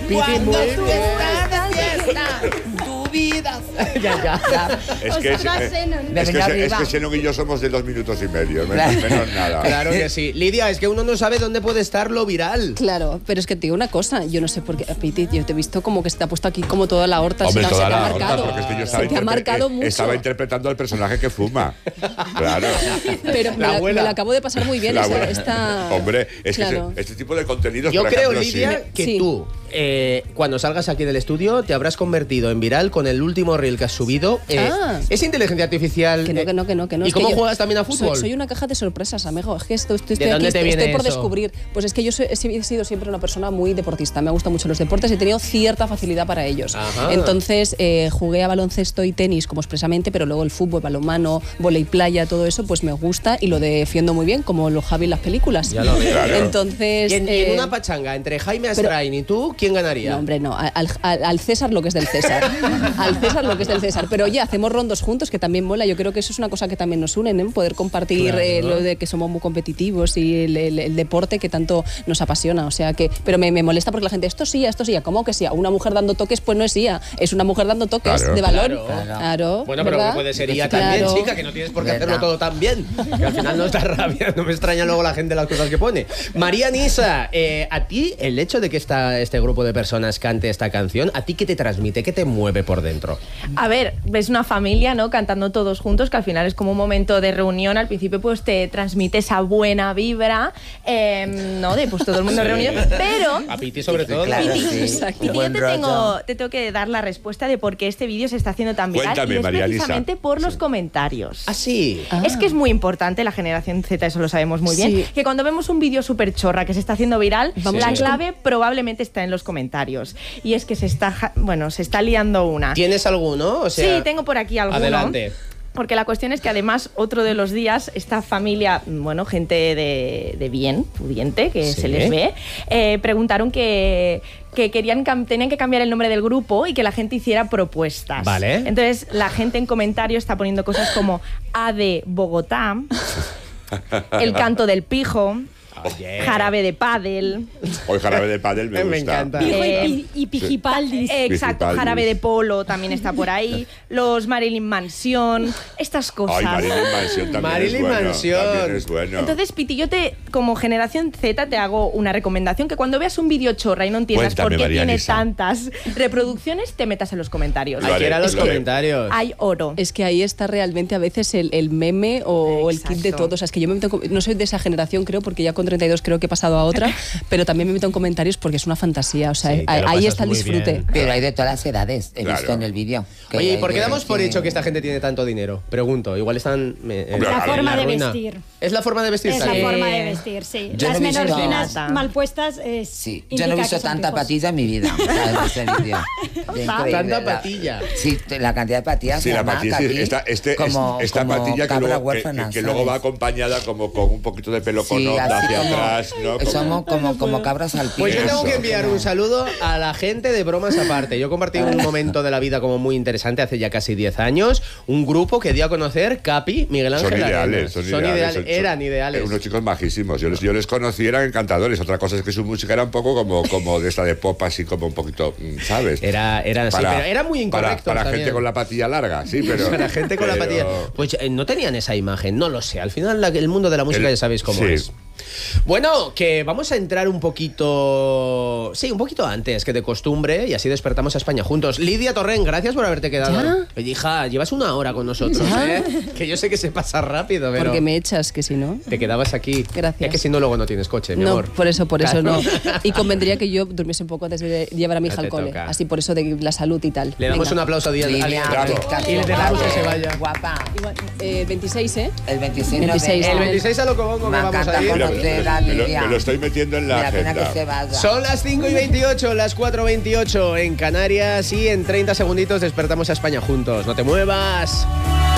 Piti, muy tú bien. estás de fiesta, tu vida. Ya. Es que Xenon y yo somos de 2 minutos y medio, menos nada. Claro que sí. Lidia, es que uno no sabe dónde puede estar lo viral. Claro, pero es que te digo una cosa, yo no sé por qué, Piti, yo te he visto como que se te ha puesto aquí como toda la horta. Hombre, se toda te ha la marcado. horta, porque es que yo Se te ha marcado mucho. estaba interpretando al personaje que fuma. Claro. Pero me la acabo de pasar muy bien esta... Hombre, es claro. que este tipo de contenidos, Yo por creo, ejemplo, Lidia, que Sí. tú, cuando salgas aquí del estudio, te habrás convertido en viral con el último reel que has subido. ¿Es inteligencia artificial? Que no. ¿Y Es cómo que juegas también a fútbol? Soy una caja de sorpresas, amigo. Es que estoy ¿De dónde te viene por eso? descubrir. Pues es que yo he sido siempre una persona muy deportista. Me gustan mucho los deportes y he tenido cierta facilidad para ellos. Ajá. Entonces jugué a baloncesto y tenis como expresamente, pero luego el fútbol, balonmano, vóley playa, todo eso, pues me gusta y lo defiendo muy bien, como lo Javi en las películas. Ya lo veo. Claro. Entonces... Y en una pachanga entre Jaime Astrain y tú, ¿quién ganaría? No, hombre, no. Al César lo que es del César. Al César lo que es del César. Pero oye, hacemos rondos juntos, que también mola. Yo creo que eso es una cosa que también nos une, ¿eh? Poder compartir lo de que somos muy competitivos y el deporte que tanto nos apasiona. O sea que... Pero me molesta porque la gente, esto sí, ¿cómo que sí? Una mujer dando toques, pues no es IA. Es una mujer dando toques de balón. Claro. Bueno, pero ¿verdad? puede ser IA también, Claro. chica, que no tienes por qué hacerlo todo tan bien. Que al final nos da rabia, no me extraña luego la gente las cosas que pone. María Nisa, a ti el hecho de que este grupo de personas cante esta canción, ¿a ti qué te transmite? ¿Qué te mueve por dentro? A ver, ves una familia, ¿no? Cantando todos juntos, que al final es como un momento de reunión. Al principio pues te transmite esa buena vibra, ¿no? De pues todo el mundo reunido. Pero... A Piti sobre todo. Claro, Piti, sí. Piti, yo Buen rollo. te tengo que dar la respuesta de por qué este vídeo se está haciendo tan viral. Cuéntame, y es María Elisa. precisamente por los comentarios. ¿Ah, sí? Es que es muy importante, la generación Z, eso lo sabemos muy bien, Sí. que cuando vemos un vídeo súper chorra que se está haciendo viral, Vamos la a- clave probablemente está en los comentarios. Y es que se está liando una. ¿Tienes alguno? O sea, Sí, tengo por aquí alguno. Adelante. Porque la cuestión es que además otro de los días esta familia, bueno, gente de bien, pudiente, que Sí. se les ve, preguntaron que tenían que cambiar el nombre del grupo y que la gente hiciera propuestas. Vale. Entonces la gente en comentarios está poniendo cosas como A de Bogotá, El canto del pijo, Oye. Jarabe de pádel. Hoy jarabe de pádel me Me gusta. encanta. Y Pijipaldis. Exacto, Pijipaldis. Jarabe de Polo también está por ahí, los Marilyn Mansion, estas cosas. Ay, Marilyn Mansion también Marilyn es bueno. Mansion. También es bueno. Entonces, Piti, yo como generación Z te hago una recomendación, que cuando veas un vídeo chorra y no entiendas Cuéntame, por qué María tiene Elisa. tantas reproducciones, te metas en los comentarios. Lo Aquí haré, eran los lo haré. comentarios. Hay oro. Es que ahí está realmente a veces el meme o el kit de Exacto. todo. O sea, es que yo me meto no soy de esa generación, creo, porque ya con 32 creo que he pasado a otra, pero también me meto en comentarios porque es una fantasía. O sea, Sí, te lo ahí pasas está el muy disfrute. bien. Pero hay de todas las edades, he Claro. visto en el vídeo. que Oye, ¿y hay por qué de damos por 15. hecho que esta gente tiene tanto dinero? Pregunto, igual están en Hombre, La a ver, forma de ruina. vestir. ¿Es la forma de vestir? Es la Sí. forma de vestir, sí. Yo Las no he visto- menorquinas Nada. mal puestas es. Sí, yo indica no he que visto son tanta pijos. patilla en mi vida. ¿Sabes? Ese vídeo. De increíble, Tanta la- patilla. Sí, la cantidad de patillas. Sí, se la llama, patilla, sí, Capi, esta como patilla que cabra luego, huérfana, que luego va ¿sabes? acompañada como con un poquito de pelo con Sí, onda así hacia como- atrás, ¿no? Somos como cabras al Pues yo pino. tengo que Eso. enviar un saludo a la gente de Bromas Aparte. Yo compartí un momento de la vida como muy interesante hace ya casi 10 años. Un grupo que dio a conocer Capi, Miguel Ángel Son Arenas. ideales, son ideales. Eran ideales. Unos chicos majísimos. Yo les conocí, eran encantadores. Otra cosa es que su música era un poco como de esta de pop, así como un poquito, ¿sabes? Era así, pero era muy incorrecto. Para también. gente con la patilla larga, sí, pero... Para gente con la pero- patilla. Pues no tenían esa imagen, no lo sé. Al final el mundo de la música ya sabéis cómo sí. es. Bueno, que vamos a entrar un poquito... Sí, un poquito antes que de costumbre y así despertamos a España juntos. Lidia Torrent, gracias por haberte quedado. Oye, hija, llevas una hora con nosotros, ¿Ya? ¿eh? Que yo sé que se pasa rápido, pero... Porque me echas, que si no... Te quedabas aquí. Gracias. Ya que si no, luego no tienes coche, mi No, amor. por eso Claro. no. Y convendría que yo durmiese un poco antes de llevar a mi Ya hija te al cole. toca. Así por eso de la salud y tal. Le damos Venga. un aplauso a Lidia. Lidia, Bravo. casi Y le dejamos que se vaya. Guapa. 26, ¿eh? El 26 26. no El vengo. 26 a Locobongo Me que vamos encanta a ir. conocer a Lidia. me lo estoy metiendo en la Mira, pena agenda. que se vaya. Son las 5:28, las 4:28 en Canarias y en 30 segunditos despertamos a España juntos. No te muevas.